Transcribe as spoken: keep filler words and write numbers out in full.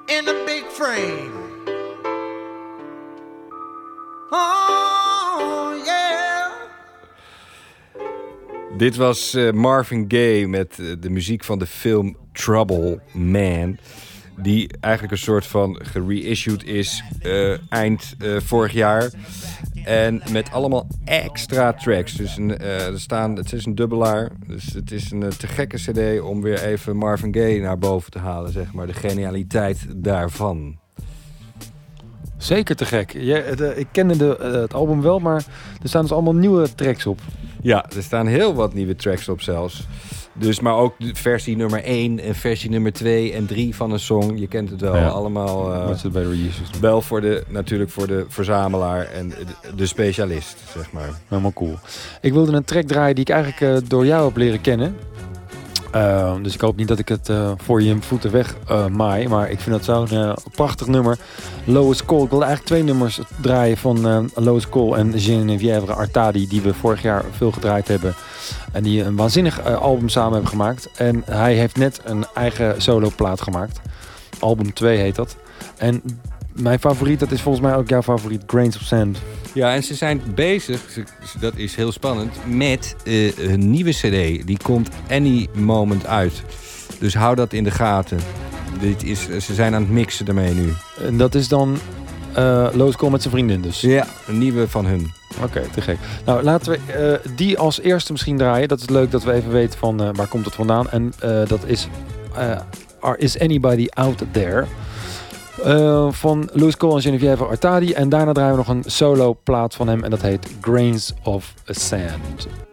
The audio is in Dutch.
in a big frame. Oh, yeah. Dit was uh, Marvin Gaye met uh, de muziek van de film Trouble Man. Die eigenlijk een soort van gereissued is uh, eind uh, vorig jaar. En met allemaal extra tracks. Dus een, uh, er staan, het is een dubbelaar. Dus het is een uh, te gekke cd om weer even Marvin Gaye naar boven te halen, zeg maar. De genialiteit daarvan. Zeker te gek. Ja, de, ik kende de, uh, het album wel, maar er staan dus allemaal nieuwe tracks op. Ja, er staan heel wat nieuwe tracks op zelfs. Dus, maar ook de versie nummer één en versie nummer twee en drie van een song. Je kent het wel, ja. allemaal. Uh, Wat ze bij de reissues doen. Wel voor de, natuurlijk voor de verzamelaar en de, de specialist, zeg maar. Helemaal cool. Ik wilde een track draaien die ik eigenlijk uh, door jou heb leren kennen. Uh, dus ik hoop niet dat ik het uh, voor je voeten weg uh, maai. Maar ik vind dat zo'n uh, prachtig nummer. Lois Cole. Ik wilde eigenlijk twee nummers draaien van uh, Lois Cole en Geneviève Artadi. Die we vorig jaar veel gedraaid hebben. En die een waanzinnig uh, album samen hebben gemaakt. En hij heeft net een eigen soloplaat gemaakt. Album twee heet dat. En mijn favoriet, dat is volgens mij ook jouw favoriet, Grains of Sand. Ja, en ze zijn bezig, dat is heel spannend, met uh, een nieuwe cd. Die komt any moment uit. Dus hou dat in de gaten. Dit is, ze zijn aan het mixen daarmee nu. En dat is dan uh, Lois Cole met zijn vriendin dus? Ja, een nieuwe van hun. Oké, okay, te gek. Nou, laten we uh, die als eerste misschien draaien. Dat is leuk dat we even weten van uh, waar komt het vandaan. En uh, dat is uh, Are Is Anybody Out There? Uh, van Lois Cole en Geneviève Artadi. En daarna draaien we nog een solo plaat van hem. En dat heet Grains of Sand.